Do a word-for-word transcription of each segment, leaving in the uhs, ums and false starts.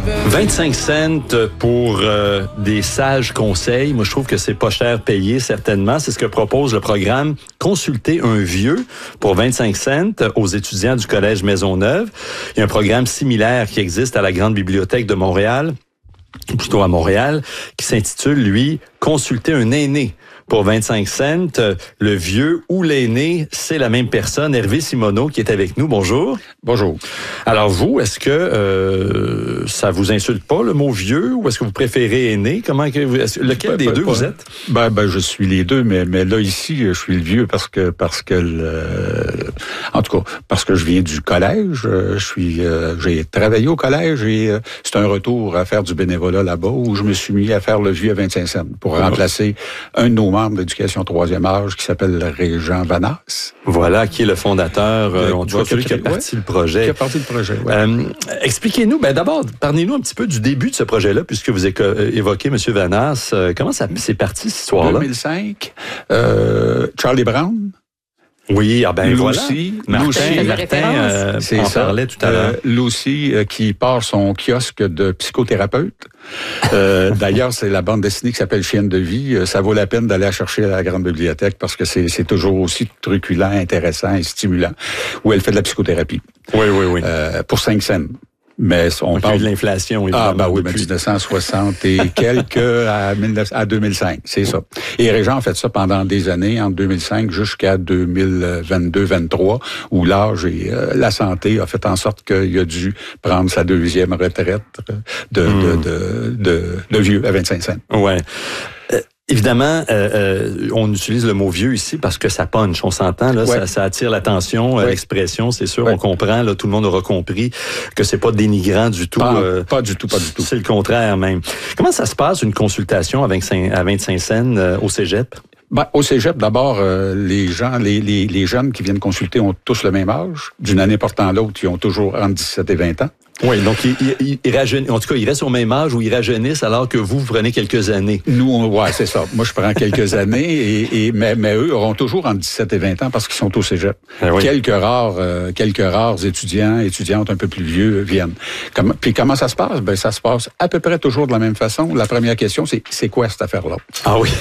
vingt-cinq cents pour euh, des sages conseils. Moi, je trouve que c'est pas cher payé, certainement. C'est ce que propose le programme Consulter un vieux pour vingt-cinq cents aux étudiants du Collège Maisonneuve. Il y a un programme similaire qui existe à la Grande Bibliothèque de Montréal, plutôt à Montréal, qui s'intitule, lui, Consulter un aîné. Pour vingt-cinq cents, le vieux ou l'aîné, c'est la même personne. Hervé Simoneau qui est avec nous. Bonjour. Bonjour. Alors vous, est-ce que euh, ça vous insulte pas le mot vieux ou est-ce que vous préférez aîné? Comment que vous, est-ce, lequel ben, des ben, deux ben, vous êtes? Ben, ben je suis les deux, mais mais là ici, je suis le vieux parce que parce que le, en tout cas parce que je viens du collège. Je suis euh, j'ai travaillé au collège et euh, c'est un retour à faire du bénévolat là-bas où je me suis mis à faire le vieux à vingt-cinq cents pour ah. remplacer un de nos membres d'éducation troisième âge qui s'appelle Régent Vanasse. Voilà, qui est le fondateur, euh, en tout cas celui qui a parti ouais, le projet. Qui a parti le projet, ouais. Euh, expliquez-nous, ben d'abord, parlez-nous un petit peu du début de ce projet-là, puisque vous évoquez M. Vanasse. Euh, comment ça c'est parti, cette histoire-là? deux mille cinq, euh, Charlie Brown. Oui, ah ben Lucy, voilà. Lucy, Martin, Martin euh, c'est en ça. parlait tout à l'heure. Euh, Lucy euh, qui part son kiosque de psychothérapeute. Euh, d'ailleurs, c'est la bande dessinée qui s'appelle Chienne de vie. Euh, ça vaut la peine d'aller la chercher à la Grande Bibliothèque parce que c'est, c'est toujours aussi truculent, intéressant et stimulant. Où elle fait de la psychothérapie. Oui, oui, oui. Euh, pour cinq cents. Mais on Donc, parle il y a eu de l'inflation, évidemment. Ah, ben oui, depuis dix-neuf cent soixante et quelques à, à deux mille cinq, c'est ça. Et Régent a fait ça pendant des années, entre deux mille cinq jusqu'à deux mille vingt-deux vingt-trois, où l'âge et euh, la santé a fait en sorte qu'il a dû prendre sa deuxième retraite de, mmh. de, de, de, de vieux à vingt-cinq cents. Ouais. Euh, Évidemment, euh, euh, on utilise le mot vieux ici parce que ça punch, on s'entend, là, ouais. ça, ça attire l'attention, ouais. l'expression, c'est sûr, ouais. on comprend, là, tout le monde aura compris que c'est pas dénigrant du tout. Pas, euh, pas du tout, pas du tout. C'est le contraire même. Comment ça se passe, une consultation à vingt-cinq, à vingt-cinq cents euh, au cégep? Ben, au cégep, d'abord, euh, les gens, les, les, les jeunes qui viennent consulter ont tous le même âge. D'une année portant l'autre, ils ont toujours entre dix-sept et vingt ans. Oui, donc ils, ils, ils rajeunissent, en tout cas, ils restent au même âge ou ils rajeunissent alors que vous, vous prenez quelques années. Nous, on, ouais, c'est ça. Moi, je prends quelques années, et, et mais, mais eux auront toujours entre dix-sept et vingt ans parce qu'ils sont au cégep. Ah oui. Quelques rares, euh, quelques rares étudiants, étudiantes un peu plus vieux viennent. Comme, puis comment ça se passe? Ben, ça se passe à peu près toujours de la même façon. La première question, c'est c'est quoi cette affaire-là? Ah oui.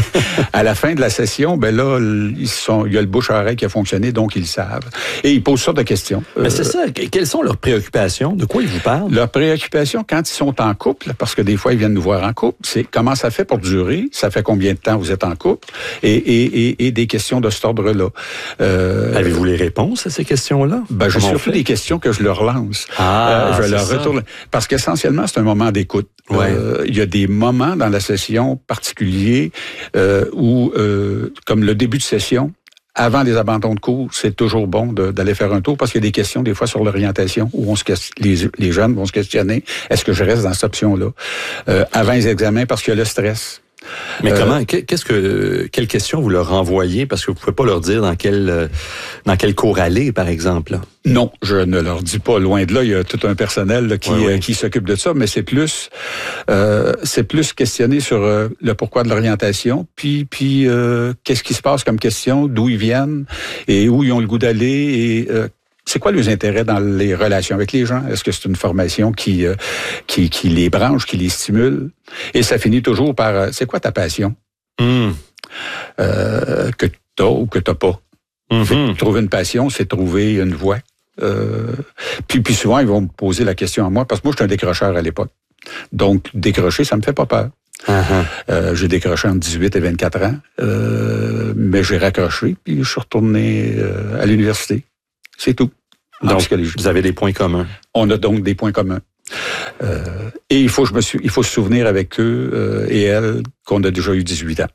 À la fin de la session, ben là, ils sont, il y a le bouche-à-oreille qui a fonctionné, donc ils le savent. Et ils posent sortes de questions. Mais euh, c'est ça. Quelles sont leurs préoccupations? De quoi ils vous parlent? Leur préoccupation, quand ils sont en couple, parce que des fois, ils viennent nous voir en couple, c'est comment ça fait pour durer, ça fait combien de temps vous êtes en couple, et, et, et, et des questions de cet ordre-là. Euh, Avez-vous les réponses à ces questions-là? Ben, j'ai surtout des questions que je leur lance. Ah, euh, je leur ça. retourne. Parce qu'essentiellement, c'est un moment d'écoute. Ouais. Euh, il y a des moments dans la session particuliers euh, où, euh, comme le début de session, avant les abandons de cours, c'est toujours bon de, d'aller faire un tour parce qu'il y a des questions des fois sur l'orientation où on se les, les jeunes vont se questionner, est-ce que je reste dans cette option-là? Euh, avant les examens parce qu'il y a le stress. Mais euh, comment, qu'est-ce que, quelles questions vous leur renvoyez? Parce que vous pouvez pas leur dire dans quel, dans quel cours aller, par exemple. Non, je ne leur dis pas. Loin de là, il y a tout un personnel là, qui, oui, oui. Euh, qui s'occupe de ça, mais c'est plus, euh, c'est plus questionner sur euh, le pourquoi de l'orientation, puis, puis euh, qu'est-ce qui se passe comme question, d'où ils viennent et où ils ont le goût d'aller et euh, c'est quoi leurs intérêts dans les relations avec les gens? Est-ce que c'est une formation qui, euh, qui, qui les branche, qui les stimule? Et ça finit toujours par, euh, c'est quoi ta passion? Mm. Euh, que t'as ou que t'as pas. Mm-hmm. Trouver une passion, c'est trouver une voie. Euh, puis, puis souvent, ils vont me poser la question à moi, parce que moi, je suis un décrocheur à l'époque. Donc, décrocher, ça me fait pas peur. Uh-huh. Euh, j'ai décroché entre dix-huit et vingt-quatre ans, euh, mais j'ai raccroché, puis je suis retourné euh, à l'université. C'est tout. Donc, vous avez des points communs. On a donc des points communs. Euh, et il faut, je me suis, il faut se souvenir avec eux euh, et elles qu'on a déjà eu dix-huit ans.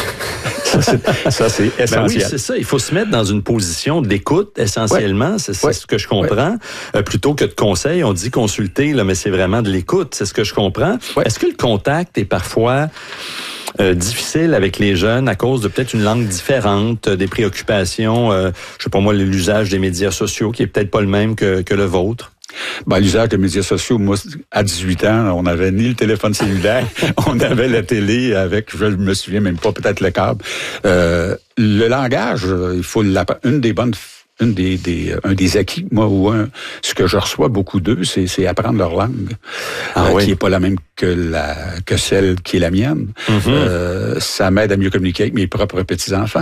Ça, c'est, ça, c'est essentiel. Ben oui, c'est ça. Il faut se mettre dans une position d'écoute, essentiellement. Ouais. C'est, c'est ouais. ce que je comprends. Ouais. Euh, plutôt que de conseils, on dit consulter, là, mais c'est vraiment de l'écoute. C'est ce que je comprends. Ouais. Est-ce que le contact est parfois euh, difficile avec les jeunes à cause de peut-être une langue différente, des préoccupations, euh, je sais pas moi, l'usage des médias sociaux qui est peut-être pas le même que, que le vôtre? Ben, l'usage des médias sociaux, moi, à dix-huit ans, on n'avait ni le téléphone cellulaire, on avait la télé avec, je me souviens même pas, peut-être le câble. Euh, le langage, il faut l'apprendre. Une des bonnes une des, des, un des acquis, moi, ou un, ce que je reçois beaucoup d'eux, c'est, c'est apprendre leur langue, ah, euh, oui. qui est pas la même que la que celle qui est la mienne. Mm-hmm. Euh, ça m'aide à mieux communiquer avec mes propres petits-enfants.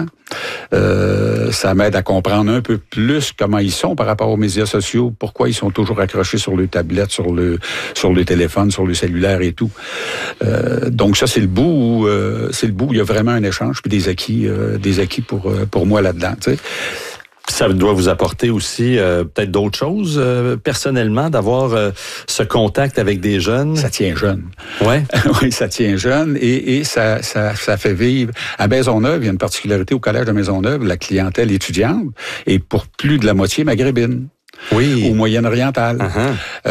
Euh, ça m'aide à comprendre un peu plus comment ils sont par rapport aux médias sociaux, pourquoi ils sont toujours accrochés sur le tablette, sur le sur le téléphone, sur le cellulaire et tout. Euh, donc ça, c'est le bout où, euh, c'est le bout où il y a vraiment un échange puis des acquis, euh, des acquis pour pour moi là-dedans, tu sais. Ça doit vous apporter aussi euh, peut-être d'autres choses euh, personnellement, d'avoir euh, ce contact avec des jeunes. Ça tient jeune. Ouais. Oui, ça tient jeune et, et ça, ça, ça fait vivre. À Maisonneuve, il y a une particularité au collège de Maisonneuve, la clientèle étudiante est pour plus de la moitié maghrébine. Oui. Ou moyenne-orientale. Uh-huh.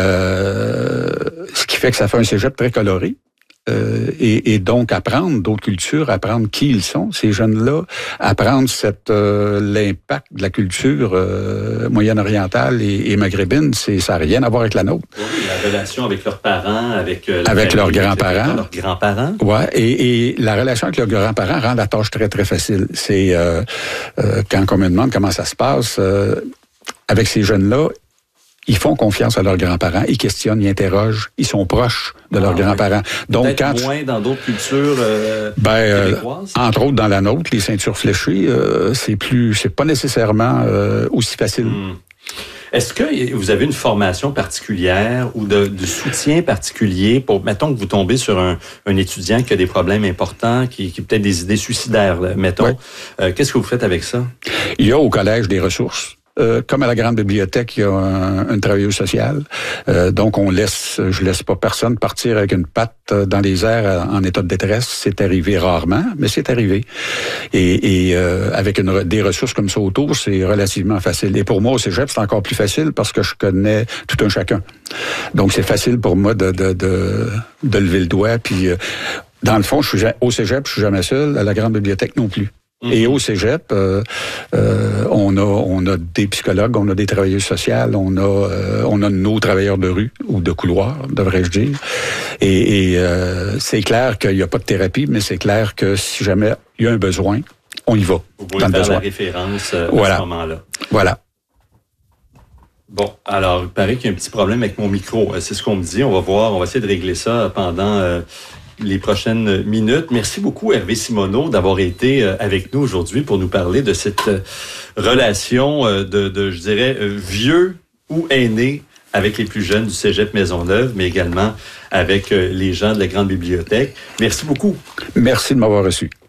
Euh, ce qui fait que ça fait un cégep très coloré. Euh, et, et donc apprendre d'autres cultures, apprendre qui ils sont, ces jeunes-là, apprendre cette euh, l'impact de la culture euh, moyenne-orientale et, et maghrébine, c'est ça n'a rien à voir avec la nôtre. Oui, la relation avec leurs parents, avec euh, avec famille, leurs grands-parents, leurs grands-parents. Ouais, et, et la relation avec leurs grands-parents rend la tâche très très facile. C'est euh, euh, quand on me demande comment ça se passe euh, avec ces jeunes-là. Ils font confiance à leurs grands-parents, ils questionnent, ils interrogent, ils sont proches de leurs ah, grands-parents. Oui. Donc peut-être quand moins dans d'autres cultures euh, ben, québécoises. Euh, entre autres dans la nôtre, les ceintures fléchées, euh, c'est plus, c'est pas nécessairement euh, aussi facile. Hmm. Est-ce que vous avez une formation particulière ou de, de soutien particulier pour, mettons que vous tombez sur un, un étudiant qui a des problèmes importants, qui, qui a peut-être des idées suicidaires, là, mettons. Ouais. Euh, qu'est-ce que vous faites avec ça? Il y a au collège des ressources. Euh, comme à la grande bibliothèque, il y a un, une travailleuse sociale. Euh, donc, on laisse, je laisse pas personne partir avec une patte dans les airs en état de détresse. C'est arrivé rarement, mais c'est arrivé. Et, et euh, avec une, des ressources comme ça autour, c'est relativement facile. Et pour moi, au cégep, c'est encore plus facile parce que je connais tout un chacun. Donc, c'est facile pour moi de, de, de, de lever le doigt. Puis, euh, dans le fond, je suis au cégep, je suis jamais seul. À la grande bibliothèque non plus. Mm-hmm. Et au cégep, euh, euh, on a on a des psychologues, on a des travailleuses sociales, on a euh, on a nos travailleurs de rue ou de couloir, devrais-je dire. Et, et euh, c'est clair qu'il n'y a pas de thérapie, mais c'est clair que si jamais il y a un besoin, on y va. Vous pouvez faire besoin. La référence euh, voilà. à ce moment-là. Voilà. Bon, alors, il paraît qu'il y a un petit problème avec mon micro. C'est ce qu'on me dit. On va voir, on va essayer de régler ça pendant euh, les prochaines minutes. Merci beaucoup, Hervé Simoneau, d'avoir été avec nous aujourd'hui pour nous parler de cette relation de, de je dirais, vieux ou aîné avec les plus jeunes du Cégep Maisonneuve, mais également avec les gens de la Grande Bibliothèque. Merci beaucoup. Merci de m'avoir reçu.